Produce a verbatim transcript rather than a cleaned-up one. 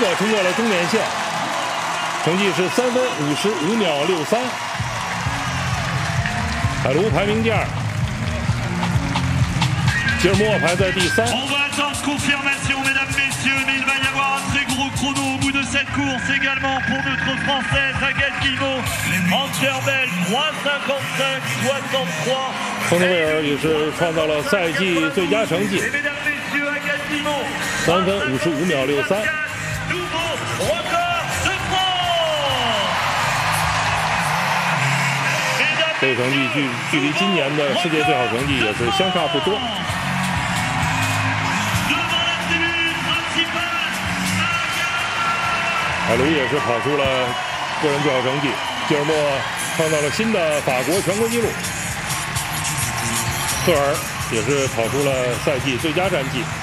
个冲过了终点线，成绩是三分五十五秒六三。海卢排名第二，吉尔莫排在第三。 Confirmation, mesdames, messieurs, mais il va y avoir un très gros chrono au bout de cette course également pour notre Française Agathe Guillemot. Anterbel trois cinquante-cinq soixante-trois。 亨特威尔也是创造了赛季最佳成绩，三分五十五秒六三。这个成绩距距离今年的世界最好成绩也是相差不多。 海卢也是跑出了个人最好成绩，吉尔莫创造了新的法国全国纪录，赫尔也是跑出了赛季最佳战绩。